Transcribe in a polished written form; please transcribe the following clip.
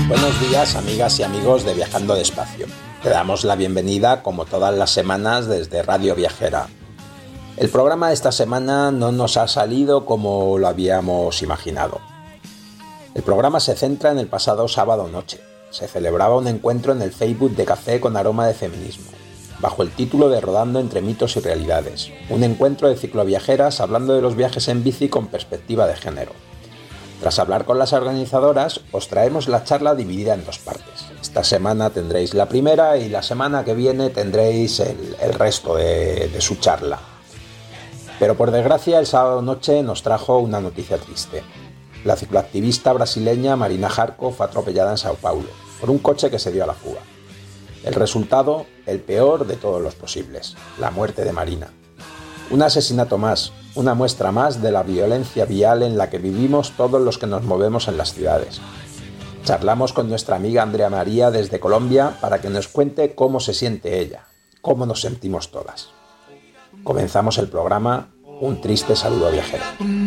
Buenos días, amigas y amigos de Viajando Despacio. Te damos la bienvenida, como todas las semanas, desde Radio Viajera. El programa de esta semana no nos ha salido como lo habíamos imaginado. El programa se centra en el pasado sábado noche. Se celebraba un encuentro en el Facebook de Café con Aroma de Feminismo, bajo el título de Rodando entre mitos y realidades. Un encuentro de cicloviajeras hablando de los viajes en bici con perspectiva de género. Tras hablar con las organizadoras, os traemos la charla dividida en dos partes. Esta semana tendréis la primera y la semana que viene tendréis el resto de su charla. Pero por desgracia el sábado noche nos trajo una noticia triste. La cicloactivista brasileña Marina Jarco fue atropellada en Sao Paulo por un coche que se dio a la fuga. El resultado, el peor de todos los posibles, la muerte de Marina. Un asesinato más, una muestra más de la violencia vial en la que vivimos todos los que nos movemos en las ciudades. Charlamos con nuestra amiga Andrea María desde Colombia para que nos cuente cómo se siente ella, cómo nos sentimos todas. Comenzamos el programa. Un triste saludo viajero.